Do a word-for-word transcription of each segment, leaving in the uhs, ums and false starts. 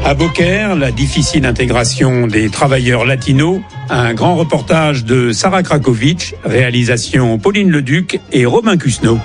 À Beaucaire, la difficile intégration des travailleurs latinos. Un grand reportage de Sarah Krakovic, réalisation Pauline Leduc et Robin Cusneau.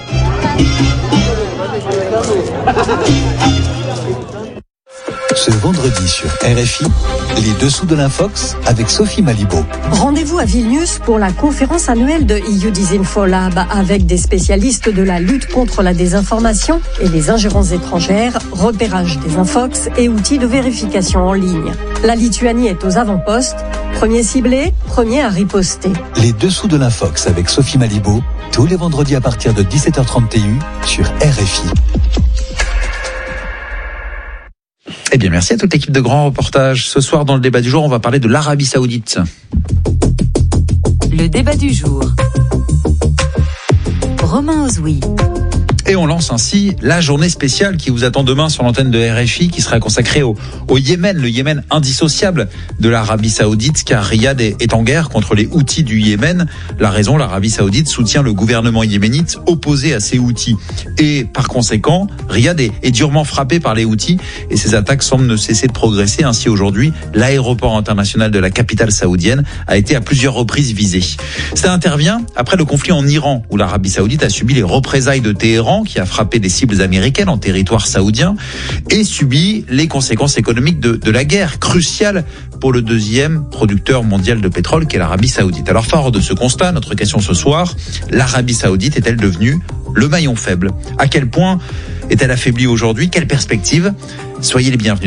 Ce vendredi sur R F I, les dessous de l'Infox avec Sophie Malibaud. Rendez-vous à Vilnius pour la conférence annuelle de E U Disinfolab avec des spécialistes de la lutte contre la désinformation et les ingérences étrangères, repérage des infox et outils de vérification en ligne. La Lituanie est aux avant-postes, premier ciblé, premier à riposter. Les dessous de l'Infox avec Sophie Malibaud, tous les vendredis à partir de dix-sept heures trente T U sur R F I. Eh bien, merci à toute l'équipe de Grand Reportage. Ce soir, dans le débat du jour, on va parler de l'Arabie Saoudite. Le débat du jour. Romain Ozoui. Et on lance ainsi la journée spéciale qui vous attend demain sur l'antenne de R F I, qui sera consacrée au, au Yémen, le Yémen indissociable de l'Arabie Saoudite, car Riyad est, est en guerre contre les Houthis du Yémen. La raison, l'Arabie Saoudite soutient le gouvernement yéménite opposé à ces Houthis. Et par conséquent, Riyad est, est durement frappé par les Houthis et ces attaques semblent ne cesser de progresser. Ainsi, aujourd'hui, l'aéroport international de la capitale saoudienne a été à plusieurs reprises visé. Ça intervient après le conflit en Iran, où l'Arabie Saoudite a subi les représailles de Téhéran, qui a frappé des cibles américaines en territoire saoudien et subit les conséquences économiques de, de la guerre, cruciale pour le deuxième producteur mondial de pétrole qu'est l'Arabie Saoudite. Alors, fort de ce constat, notre question ce soir, l'Arabie Saoudite est-elle devenue le maillon faible ? À quel point est-elle affaiblie aujourd'hui ? Quelle perspective ? Soyez les bienvenus.